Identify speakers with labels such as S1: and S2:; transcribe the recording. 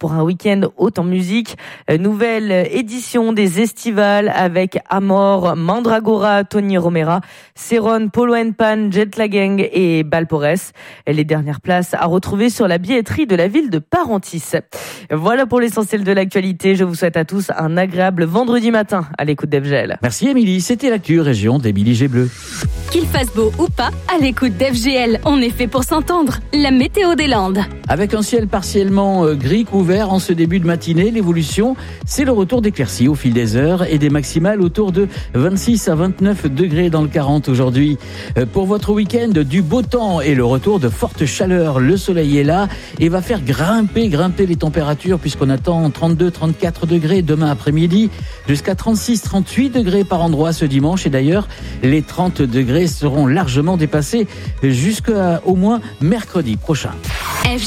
S1: pour un week-end haute en musique. Nouvelle édition des Estivales avec Amor, Mandragora, Tony Romera, Céron, Polo & Pan, Jet La Gang et Balporès. Les dernières places à retrouver sur la billetterie de la ville de Parentis. Voilà pour l'essentiel de l'actualité. Je vous souhaite à tous un agréable vendredi matin à l'écoute d'FGL.
S2: Merci Émilie, c'était l'actu région d'Émilie Gébleu.
S3: Qu'il fasse beau ou pas, à l'écoute d'FGL, on est fait pour s'entendre. La météo des Landes.
S2: Avec un ciel partiellement gris couvert en ce début de matinée, l'évolution, c'est le retour d'éclaircies au fil des heures et des maximales autour de 26 à 29 degrés dans le 40 aujourd'hui. Pour votre week-end, du beau temps et le retour de forte chaleur. Le soleil est là et va faire grimper les températures puisqu'on attend 32-34 degrés demain après-midi, jusqu'à 36-38 degrés par endroit ce dimanche. Et d'ailleurs, les 30 degrés seront largement dépassés jusqu'à au moins mercredi prochain.